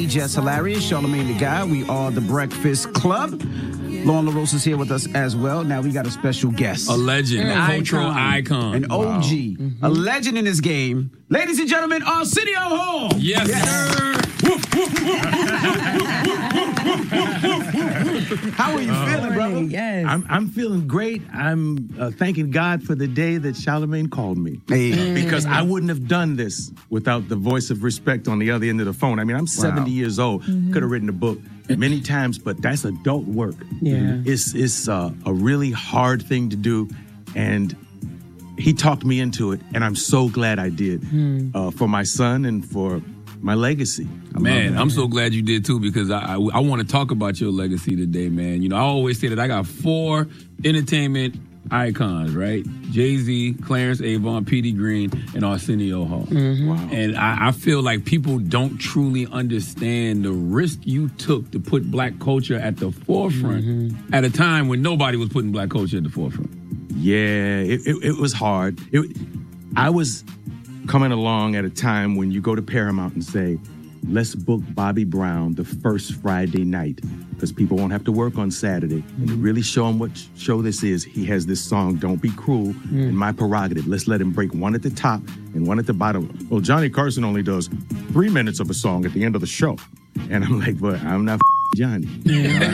Just Hilarious, Charlamagne the Guy. We are the Breakfast Club. Lauren LaRosa is here with us as well. Now we got a special guest. A legend, a cultural icon. An OG, a legend in this game. Ladies and gentlemen, Arsenio Hall. Yes, sir. How are you feeling, brother? Yes. I'm feeling great. I'm thanking God for the day that Charlamagne called me. Hey. Because I wouldn't have done this without the voice of respect on the other end of the phone. I mean, I'm 70 years old. Could have written a book many times, but that's adult work. Yeah. It's a really hard thing to do, and he talked me into it, and I'm so glad I did for my son and for my legacy. Man, I'm so glad you did too, because I want to talk about your legacy today, man. You know, I always say that I got 4 entertainment icons, right? Jay-Z, Clarence Avant, Petey Green, and Arsenio Hall. Wow. And I feel like people don't truly understand the risk you took to put black culture at the forefront at a time when nobody was putting black culture at the forefront. Yeah, it was hard. I was coming along at a time when you go to Paramount and say, let's book Bobby Brown the first Friday night because people won't have to work on Saturday. And to really show him what show this is, he has this song, Don't Be Cruel, and My Prerogative. Let's let him break one at the top and one at the bottom. Well, Johnny Carson only does 3 minutes of a song at the end of the show. And I'm like, but I'm not Johnny. You know?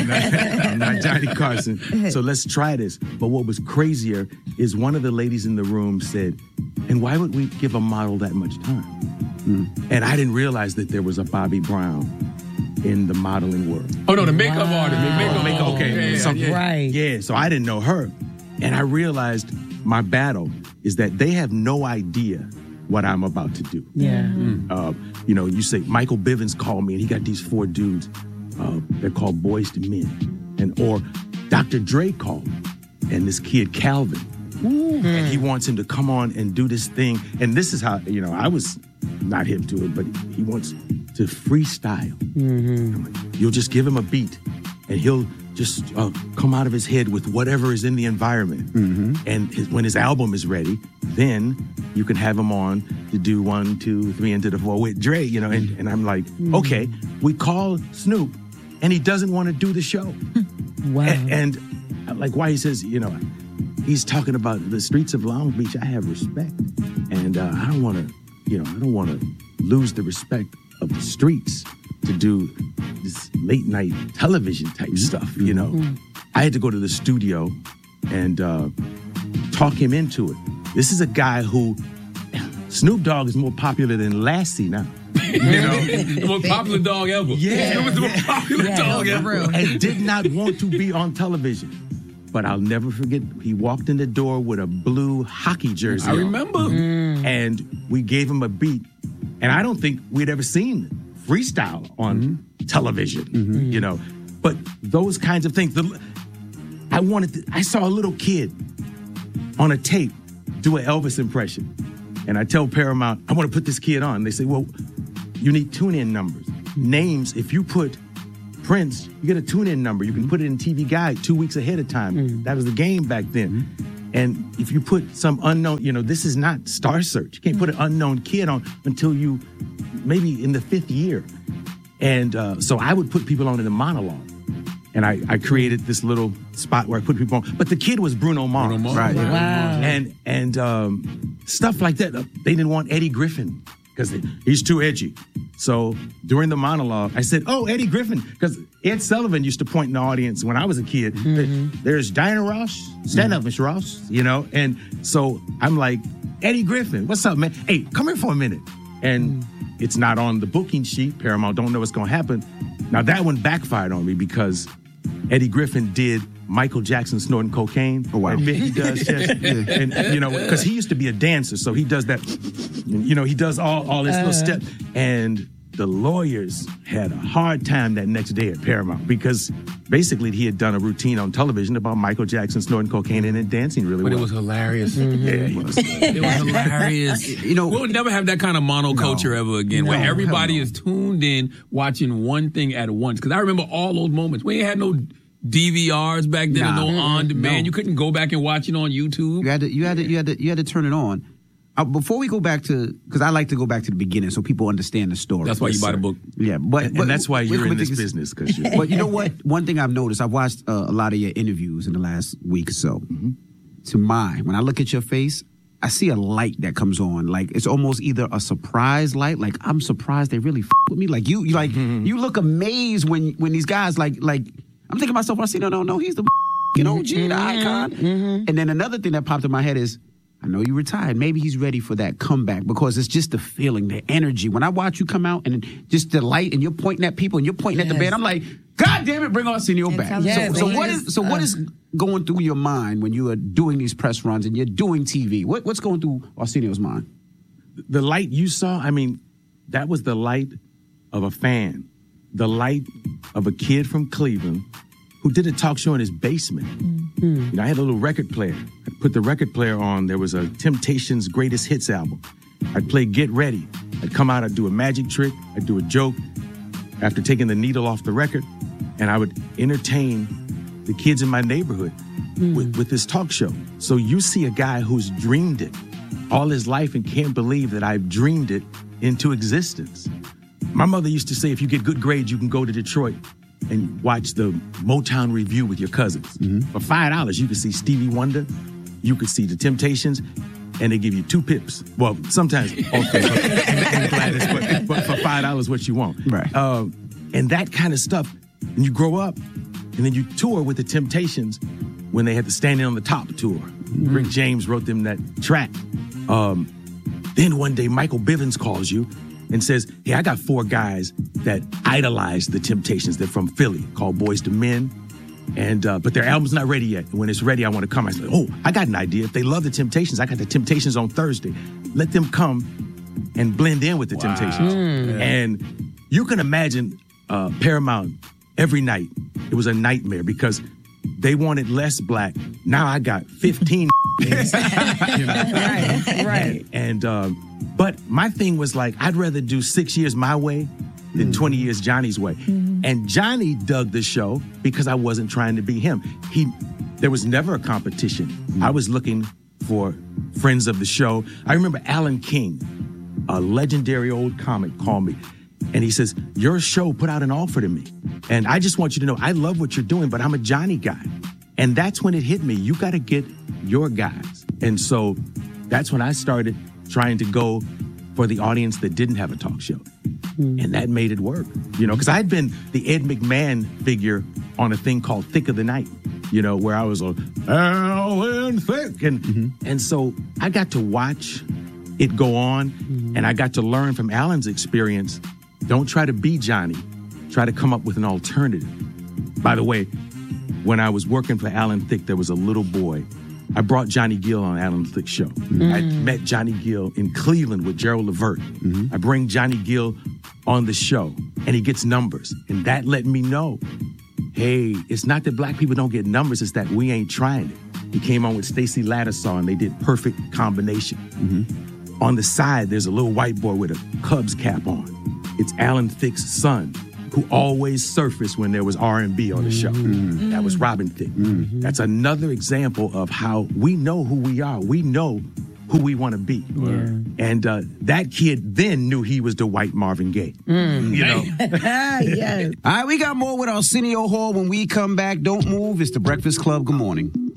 I'm not Johnny Carson. So let's try this. But what was crazier is one of the ladies in the room said, and why would we give a model that much time? And I didn't realize that there was a Bobby Brown in the modeling world. Oh, no, the makeup artist. Makeup. Okay. Right. Yeah, so I didn't know her. And I realized my battle is that they have no idea what I'm about to do. Yeah. You know, you say, Michael Bivins called me, and he got these 4 dudes. They're called Boys to Men. Or Dr. Dre called me, and this kid, Calvin. And he wants him to come on and do this thing. And this is how, you know, I was not hip to it, but he wants to freestyle. I'm like, you'll just give him a beat, and he'll just come out of his head with whatever is in the environment. And when his album is ready, then you can have him on to do 1, 2, 3 into the 4 with Dre, you know. And I'm like, okay, we call Snoop, and he doesn't want to do the show. Wow. And like, why he says, you know, he's talking about the streets of Long Beach. I have respect, and I don't want to lose the respect of the streets to do this late night television type stuff. You know, I had to go to the studio and talk him into it. This is a guy who Snoop Dogg is more popular than Lassie now. You know, The most popular dog ever. Yeah. It was the most popular dog ever. And did not want to be on television. But I'll never forget, he walked in the door with a blue hockey jersey I on. remember. And we gave him a beat. And I don't think we'd ever seen freestyle on television, you know. But those kinds of things. I saw a little kid on a tape do an Elvis impression. And I tell Paramount, I want to put this kid on. They say, well, you need tune-in numbers. Names, if you put Prince, you get a tune-in number. You can put it in TV Guide 2 weeks ahead of time. That was the game back then. And if you put some unknown, you know, this is not Star Search. You can't put an unknown kid on until you, maybe in the 5th year. And so I would put people on in the monologue. And I created this little spot where I put people on. But the kid was Bruno Mars. Right. Wow. And stuff like that. They didn't want Eddie Griffin because he's too edgy. So during the monologue, I said, oh, Eddie Griffin, because Ed Sullivan used to point in the audience when I was a kid. There's Diana Ross, stand up, Miss Ross, you know? And so I'm like, Eddie Griffin, what's up, man? Hey, come here for a minute. And it's not on the booking sheet. Paramount don't know what's going to happen. Now, that one backfired on me because Eddie Griffin did Michael Jackson snorting cocaine. Oh, wow. That bit he does, and you know, because he used to be a dancer, so he does that. You know, he does all this little step. And the lawyers had a hard time that next day at Paramount because basically he had done a routine on television about Michael Jackson snorting cocaine and then dancing really well. But it was hilarious. Yeah, he was. It was hilarious. You know, we'll never have that kind of monoculture ever again, where everybody is tuned in watching one thing at once. Because I remember all those moments. We ain't had no DVRs back then, or no on demand. You couldn't go back and watch it on YouTube. You had to turn it on. before we go back to, because I like to go back to the beginning so people understand the story. That's why you buy the book. Yeah, but that's why you're in this business. But you know what? One thing I've noticed, I've watched a lot of your interviews in the last week or so. Mm-hmm. To mine, when I look at your face, I see a light that comes on. Like, it's almost either a surprise light, like, I'm surprised they really with me. Like, you look amazed when these guys, like, I'm thinking to myself, when I see, no, he's the OG, the icon. Mm-hmm. And then another thing that popped in my head is, I know you retired. Maybe he's ready for that comeback because it's just the feeling, the energy. When I watch you come out and just the light and you're pointing at people and you're pointing at the band, I'm like, God damn it, bring Arsenio back. So what is going through your mind when you are doing these press runs and you're doing TV? What's going through Arsenio's mind? The light you saw, I mean, that was the light of a fan, the light of a kid from Cleveland who did a talk show in his basement. Mm-hmm. You know, I had a little record player. I put the record player on. There was a Temptations Greatest Hits album. I'd play Get Ready. I'd come out, I'd do a magic trick, I'd do a joke after taking the needle off the record, and I would entertain the kids in my neighborhood with this talk show. So you see a guy who's dreamed it all his life and can't believe that I've dreamed it into existence. My mother used to say, if you get good grades, you can go to Detroit and watch the Motown Review with your cousins. Mm-hmm. For $5, you could see Stevie Wonder, you could see the Temptations, and they give you 2 pips. Well, sometimes okay, and Gladys, but for $5, what you want. Right. And that kind of stuff. And you grow up, and then you tour with the Temptations when they had the Standing on the Top tour. Mm-hmm. Rick James wrote them that track. Then one day, Michael Bivins calls you and says, hey, I got 4 guys that idolize the Temptations. They're from Philly, called Boyz II Men. And but their album's not ready yet. When it's ready, I want to come. I said, oh, I got an idea. If they love the Temptations, I got the Temptations on Thursday. Let them come and blend in with the Temptations. Yeah. And you can imagine Paramount every night. It was a nightmare because they wanted less black. Now I got 15 things. Right. And but my thing was like, I'd rather do 6 years my way than 20 years Johnny's way. Mm-hmm. And Johnny dug the show because I wasn't trying to be him. There was never a competition. Mm-hmm. I was looking for friends of the show. I remember Alan King, a legendary old comic, called me. And he says, your show put out an offer to me. And I just want you to know, I love what you're doing, but I'm a Johnny guy. And that's when it hit me. You got to get your guys. And so that's when I started trying to go for the audience that didn't have a talk show. And that made it work, you know, because I had been the Ed McMahon figure on a thing called Thick of the Night, you know, where I was like, Alan Thick. And so I got to watch it go on, and I got to learn from Alan's experience. Don't try to be Johnny. Try to come up with an alternative. By the way, when I was working for Alan Thicke, there was a little boy. I brought Johnny Gill on Alan Thicke's show. I met Johnny Gill in Cleveland with Gerald Levert. I bring Johnny Gill on the show, and he gets numbers. And that let me know, hey, it's not that black people don't get numbers, it's that we ain't trying it. He came on with Stacey Lattisaw, and they did Perfect Combination. On the side, there's a little white boy with a Cubs cap on. It's Alan Thicke's son, who always surfaced when there was R&B on the show. That was Robin Thicke. That's another example of how we know who we are. We know who we want to be. And that kid then knew he was the white Marvin Gaye. You know? Yes. All right, we got more with Arsenio Hall when we come back. Don't move. It's The Breakfast Club. Good morning.